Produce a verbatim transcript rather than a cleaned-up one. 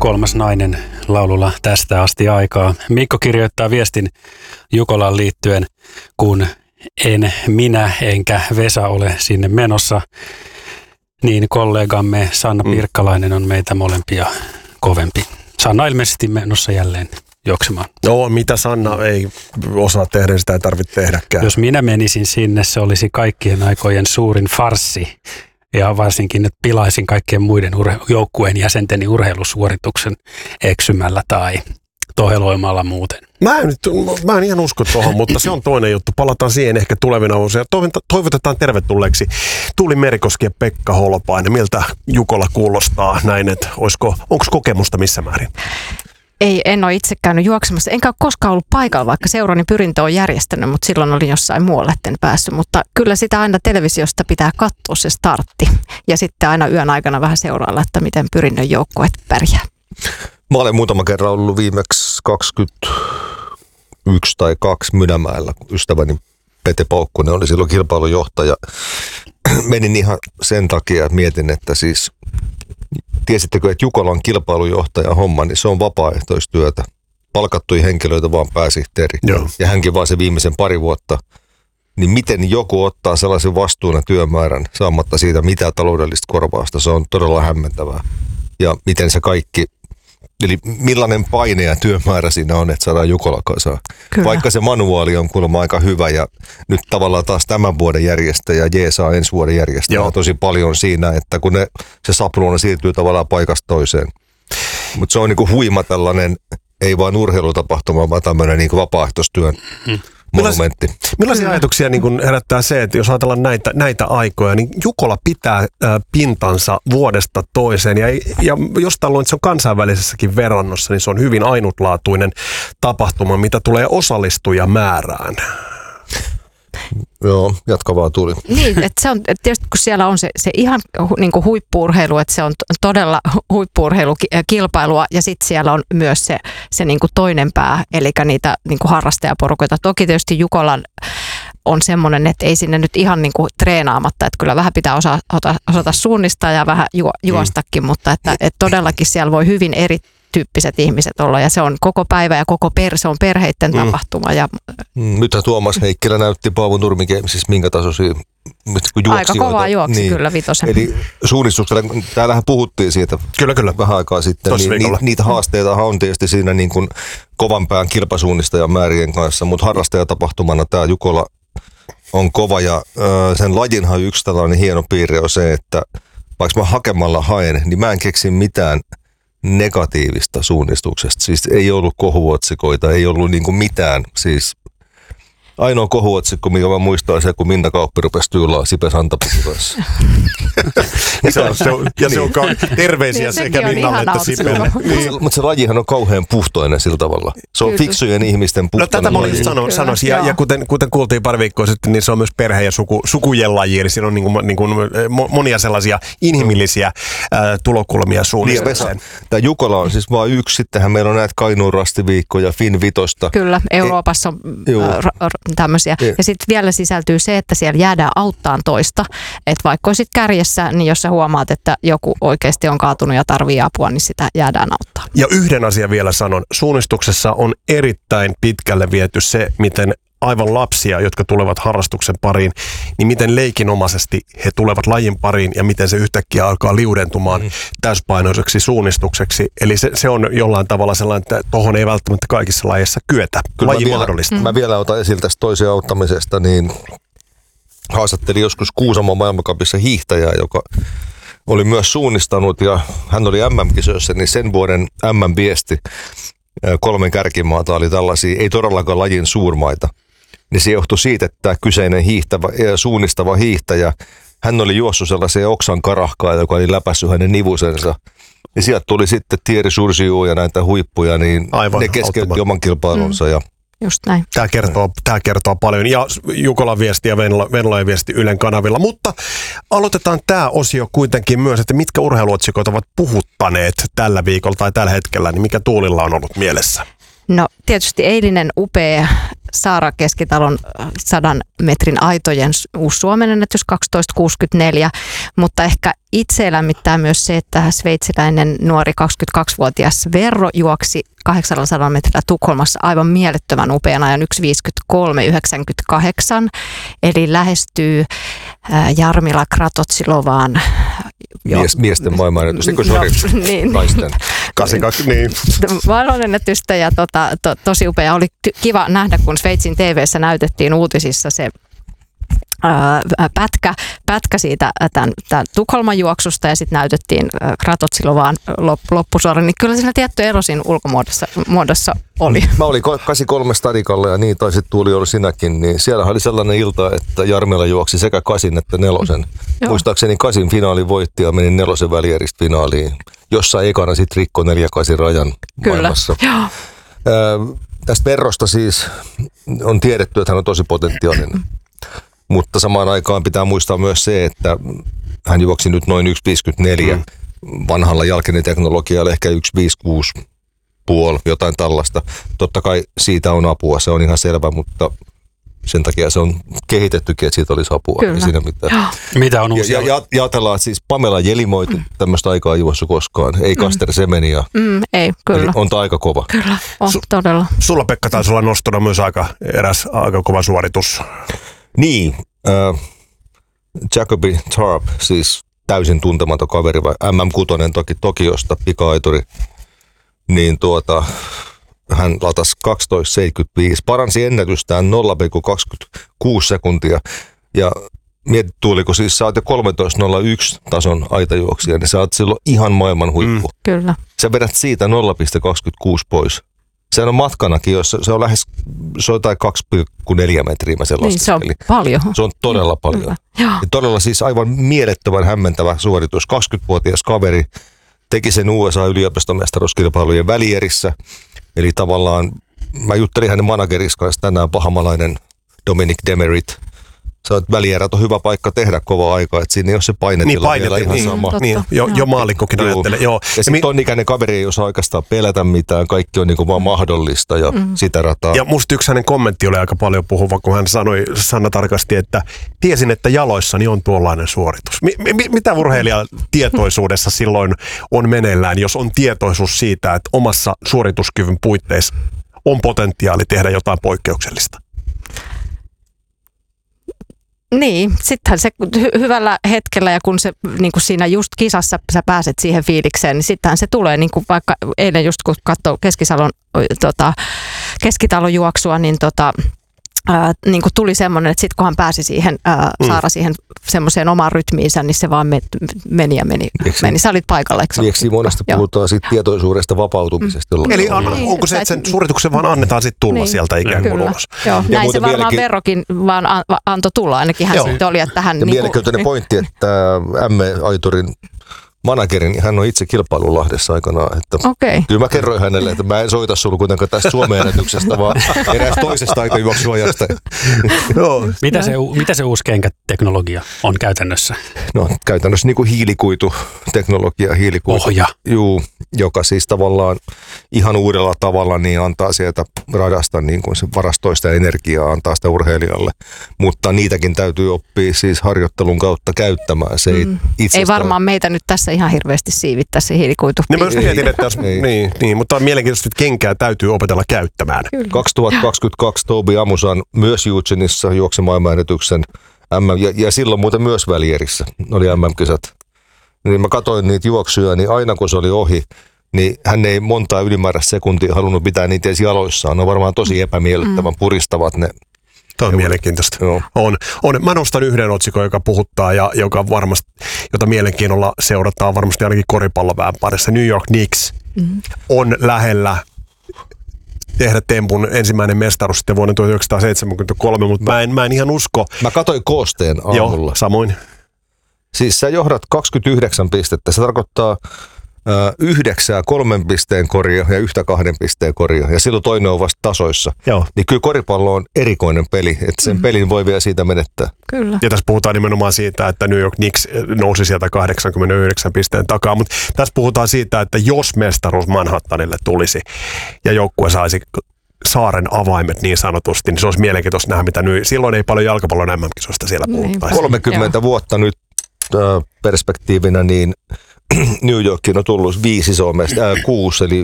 kolmas nainen laululla tästä asti aikaa. Mikko kirjoittaa viestin Jukolaan liittyen, kun en minä enkä Vesa ole sinne menossa, niin kollegamme Sanna Pirkkalainen on meitä molempia kovempi. Sanna ilmeisesti menossa jälleen juoksemaan. No, mitä Sanna ei osaa tehdä, sitä ei tarvitse tehdäkään. Jos minä menisin sinne, se olisi kaikkien aikojen suurin farssi. Ja varsinkin, että pilaisin kaikkien muiden urhe- joukkueen jäsenteni urheilusuorituksen eksymällä tai toheloimalla muuten. Mä en, mä en ihan usko tuohon, mutta se on toinen juttu. Palataan siihen ehkä tulevina vuosina. Toivotetaan tervetulleeksi Tuuli Merikoski ja Pekka Holopainen. Miltä Jukola kuulostaa näin, että olisiko, onko kokemusta missä määrin? Ei, en ole itse käynyt juoksemassa. Enkä ole koskaan ollut paikalla, vaikka seurani pyrintö on järjestänyt, mutta silloin olin jossain muualle etten päässyt. Mutta kyllä sitä aina televisiosta pitää katsoa se startti. Ja sitten aina yön aikana vähän seurailla, että miten pyrinnön joukkueet pärjää. Mä olen muutama kerran ollut viimeksi kaksikymmentäyksi tai kaksi Mynämäellä, kun ystäväni Pete Paukkunen oli silloin kilpailujohtaja. Menin ihan sen takia, että mietin, että siis tiesittekö, että Jukolan kilpailujohtaja homma, niin se on vapaaehtoistyötä. Palkattuja henkilöitä vaan pääsihteeri. Joo. Ja hänkin vaan se viimeisen pari vuotta. Niin miten joku ottaa sellaisen vastuun ja työmäärän saamatta siitä mitään taloudellista korvausta, se on todella hämmentävää. Ja miten se kaikki, eli millainen paine ja työmäärä siinä on, että saadaan Jukola kasaan. Kyllä. Vaikka se manuaali on kuulemma aika hyvä ja nyt tavallaan taas tämän vuoden järjestäjä jeesaa ensi vuoden järjestäjä tosi paljon siinä, että kun ne, se sapluuna siirtyy tavallaan paikasta toiseen. Mutta se on niinku huima tällainen, ei vain urheilutapahtuma, vaan tämmöinen niinku vapaaehtoistyön hmm. monumentti. Millaisia, millaisia ajatuksia niin kun herättää se, että jos ajatellaan näitä, näitä aikoja, niin Jukola pitää ä, pintansa vuodesta toiseen. Ja, ja jos tällöin että se on kansainvälisessäkin verrannossa, niin se on hyvin ainutlaatuinen tapahtuma, mitä tulee osallistujamäärään. Joo, jatka vaan Tuuli. Niin, että se on tietysti kun siellä on se, se ihan niin kuin huippu-urheilu, että se on todella huippu-urheilukilpailua ja sitten siellä on myös se, se niin kuin toinen pää, eli niitä niin kuin harrastajaporukoita. Toki tietysti Jukolan on semmoinen, että ei sinne nyt ihan niin kuin treenaamatta, että kyllä vähän pitää osa, osata suunnistaa ja vähän ju, juostakin, mm. mutta että, että todellakin siellä voi hyvin eri tyyppiset ihmiset olla ja se on koko päivä ja koko per, se on perheiden mm. tapahtuma. Ja mm, nythän Tuomas Heikkilä näytti Paavo Nurmikeimisissä minkä tasoisia juoksijoita. Aika kovaa juoksi niin. Kyllä vitosen. Eli suunnistuksella, täällähän puhuttiin siitä kyllä, kyllä. vähän aikaa sitten, niin, ni, niitä haasteita on tietysti siinä niin kuin kovan pään kilpasuunnistajan määrien kanssa, mutta harrastajatapahtumana tämä Jukola on kova ja ö, sen lajinhan yksi tällainen hieno piirre on se, että vaikka mä hakemalla haen, niin mä en keksi mitään negatiivista suunnistuksesta. Siis ei ollut kohuotsikoita, ei ollut niinku mitään. Siis ainoa kohuotsikko, mikä mä muistan, se, kun Minna Kauppi rupesi tyylaa Sipe Santapukuassa. ja se on, se on, ja se on ka- terveisiä sekä Minnalle että Sipelle. Niin. Mutta se lajihan on kauhean puhtoinen sillä tavalla. Se on Kyllä. fiksujen ihmisten puhtoinen. No tätä mä olin sano, sanoisin. Ja, ja kuten, kuten kuultiin pari viikkoa sitten, niin se on myös perhe- ja suku, sukujen laji. Eli siinä on niin kuin, niin kuin monia sellaisia inhimillisiä ää, tulokulmia suunnistukseen. Tämä Jukola on siis vain yksi. Sittenhän meillä on näitä Kainuun rastiviikkoja ja Fin Vitosta. Kyllä, Euroopassa on äh, tämmöisiä. Ja sitten vielä sisältyy se, että siellä jäädään auttaan toista. Että vaikka olisit kärjessä, niin jos sä huomaat, että joku oikeasti on kaatunut ja tarvii apua, niin sitä jäädään auttaa. Ja yhden asian vielä sanon. Suunnistuksessa on erittäin pitkälle viety se, miten aivan lapsia, jotka tulevat harrastuksen pariin, niin miten leikinomaisesti he tulevat lajin pariin ja miten se yhtäkkiä alkaa liudentumaan mm. täyspainoiseksi suunnistukseksi. Eli se, se on jollain tavalla sellainen, että tohon ei välttämättä kaikissa lajeissa kyetä. Kyllä laji mahdollista. Mm. Mä vielä otan esille tästä toisen auttamisesta, niin haastattelin joskus Kuusamon maailmancupissa hiihtäjää, joka oli myös suunnistanut ja hän oli M M-kisoissa, niin sen vuoden M M-viesti kolmen kärkimaata oli tällaisia, ei todellakaan lajin suurmaita. Niin se johtui siitä, että tämä kyseinen hiihtävä, suunnistava hiihtäjä, hän oli juossut sellaiseen oksan karahkaan, joka oli läpässyt hänen nivusensa. Ja sieltä tuli sitten Thierry Sursiu ja näitä huippuja, niin aivan, ne keskeytti oman kilpailunsa. Mm. Ja just näin. Tämä kertoo, tämä kertoo paljon. Ja Jukolan viesti ja Venlojen viesti Ylen kanavilla. Mutta aloitetaan tämä osio kuitenkin myös, että mitkä urheiluotsikoita ovat puhuttaneet tällä viikolla tai tällä hetkellä, niin mikä Tuulilla on ollut mielessä? No tietysti eilinen upea Saara Keskitalon sadan metrin aitojen uusi Suomen ennätys kaksitoista kuusikymmentäneljä, mutta ehkä itse lämmittää myös se, että sveitsiläinen nuori kaksikymmentäkaksivuotias Verro juoksi kahdeksansadan metrillä Tukholmassa aivan mielettömän upean ajan yksi viisikymmentäkolme yhdeksänkymmentäkahdeksan, eli lähestyy Jarmila Kratotsilovaan. Mies, miesten maailmanennätys, eikö sori, no, niin. naisten. kahdeksankymmentäkaksi, niin. Maailmanennätystä ja tota, to, tosi upea. Oli kiva nähdä, kun Sveitsin T V:ssä näytettiin uutisissa se ää, pätkä, pätkä siitä tämän, tämän Tukholman juoksusta ja sitten näytettiin Kratotsilovaan loppusuora. Niin kyllä siinä tietty ero siinä ulkomuodossa muodossa oli. Mä olin kahdeksankymmentäkolme stadikalla ja niin taisit Tuuli oli sinäkin, niin siellä oli sellainen ilta, että Jarmila juoksi sekä kasin että nelosen. Joo. Muistaakseni kasin finaali voitti ja meni nelosen välieristä finaaliin, jossa ekana sitten rikko neljä kasin rajan Kyllä. maailmassa. Ää, tästä Verrosta siis on tiedetty, että hän on tosi potentiaalinen, mutta samaan aikaan pitää muistaa myös se, että hän juoksi nyt noin yksi viisikymmentäneljä mm. vanhalla jalkineteknologialla, ehkä yksi viisikymmentäkuusi puoli, jotain tällaista. Totta kai siitä on apua, se on ihan selvä, mutta sen takia se on kehitettykin, että siitä olisi apua. Kyllä. Siinä mitään. Mitä on uusia? Ja, ja, ja ajatellaan, että siis Pamela Jelimoit mm. tämmöistä aikaa ei juossut koskaan. Ei Kaster Semenia. Mm, ei, kyllä. Eli on tämä aika kova. Kyllä, on Su- todella. Sulla, Pekka, taisi olla nostona myös aika, eräs aika kova suoritus. Niin, äh, Jacobi Tarp, siis täysin tuntematon kaveri, vai M M kuusi toki Tokiosta, pika-aituri, niin tuota, hän latasi kaksitoista seitsemänkymmentäviisi, paransi ennätystään nolla pilkku kaksikymmentäkuusi sekuntia, ja mietit Tuuli, kun siis sä oot jo kolmetoista nolla yksi tason aitajuoksija, niin sä oot silloin ihan maailman huippu. Mm, kyllä. Sä vedät siitä nolla pilkku kaksikymmentäkuusi pois. Sehän on matkanakin, jos se on lähes, se on jotain kaksi pilkku neljä metriä, mä sen Niin, se on paljon. Se on todella paljon. Ja todella siis aivan mielettömän hämmentävä suoritus. kaksikymmentävuotias kaveri teki sen U S A-yliopistomestaruuskilpailujen välierissä. Eli tavallaan, mä juttelin hänen managerissa kanssa tänään, pahamalainen Dominic Demerit. Sä oot välierät on hyvä paikka tehdä kovaa aikaa, että siinä ei ole se painetila niin, vielä ihan niin, sama. Niin, jo, jo maallikkokin ajattelee. Joo. Ja sitten ton ikäinen kaveri ei osaa oikeastaan pelätä mitään, kaikki on niinku vaan mahdollista ja mm. sitä rataa. Ja musta yksi hänen kommentti oli aika paljon puhuva, kun hän sanoi Sanna tarkasti, että tiesin, että jaloissani on tuollainen suoritus. Mi- mi- mitä urheilijan tietoisuudessa silloin on meneillään, jos on tietoisuus siitä, että omassa suorituskyvyn puitteissa on potentiaali tehdä jotain poikkeuksellista? Niin, sittenhän se hy- hyvällä hetkellä ja kun se niin kuin siinä just kisassa sä pääset siihen fiilikseen, niin sittenhän se tulee, niin kuin vaikka eilen just kun katsoi Keskisalon, tota, Keskitalon juoksua, niin tota, ää, niin kuin tuli semmoinen, että sitten kun hän pääsi siihen, ää, mm. Saara siihen semmoiseen omaan rytmiinsä, niin se vaan meni ja meni. meni. Sä olit paikalla, eikö Lieksi monesti puhutaan siitä tietoisuudesta vapautumisesta. Mm. Eli on, niin, onko se, että sen suorituksen vaan annetaan sitten tulla niin, sieltä ikään kuin kyllä. ulos? Joo, ja näin se varmaan vieläkin, Verrokin vaan an, antoi tulla, ainakin hän sitten oli, että hän... Ja niin mielenkiintoinen niin, pointti, että M-aiturin managerin, niin hän on itse kilpailulahdessa aikanaan. Että okay. Kyllä mä kerroin hänelle, että mä en soita sulle kuitenkaan tästä Suomen ennätyksestä, vaan eräästä toisesta aikajuoksuajasta. Joo. Mitä se, mitä se uusi kenkäteknologia on käytännössä? No käytännössä niin kuin hiilikuituteknologia, hiilikuitu. Ohja. Juu, joka siis tavallaan ihan uudella tavalla niin antaa sieltä radasta niin kuin se varastoista energiaa, antaa sitä urheilijalle. Mutta niitäkin täytyy oppia siis harjoittelun kautta käyttämään. Se ei, mm. ei varmaan meitä nyt tässä ihan hirveästi siivittäisi se hiilikuitu. Niin mä just mietin, että jos, niin, niin, mutta on mielenkiintoista, että kenkää täytyy opetella käyttämään. Kyllä. kaksituhattakaksikymmentäkaksi Tobi Amusan myös Eugenissa juoksi maailmanennätyksen M M, ja, ja silloin muuten myös välierissä oli M M-kisat. Niin mä katsoin niitä juoksuja, niin aina kun se oli ohi, niin hän ei montaa ylimääräistä sekuntia halunnut pitää niitä edes jaloissaan. Ne on varmaan tosi epämiellyttävän mm. puristavat ne. Tämä on mielenkiintoista. Joo. On, on. Mä nostan yhden otsikon, joka puhuttaa ja joka varmasti, jota mielenkiinnolla seurataan varmasti ainakin koripalloväen parissa. New York Knicks mm-hmm. on lähellä tehdä tempun ensimmäinen mestaruus sitten vuonna tuhatyhdeksänsataaseitsemänkymmentäkolme, mutta mä en, mä en ihan usko. Mä katsoin koosteen aamulla. Joo, samoin. Siis sä johdat kaksikymmentäyhdeksän pistettä. Se tarkoittaa yhdeksää kolmen pisteen koria ja yhtä kahden pisteen koria, ja silloin toinen on vasta tasoissa. Joo. Niin kyllä koripallo on erikoinen peli, että sen mm. pelin voi vielä siitä menettää. Kyllä. Ja tässä puhutaan nimenomaan siitä, että New York Knicks nousi sieltä kahdeksankymmentäyhdeksän pisteen takaa, mutta tässä puhutaan siitä, että jos mestaruus Manhattanille tulisi ja joukkue saisi saaren avaimet niin sanotusti, niin se olisi mielenkiintoista nähdä, mitä nyt. Silloin ei paljon jalkapallon M M-kisoista siellä puhuttaisi. kolmekymmentä vuotta nyt äh, perspektiivinä, niin New Yorkiin on tullut viisi isoa mest- äh, kuusi, eli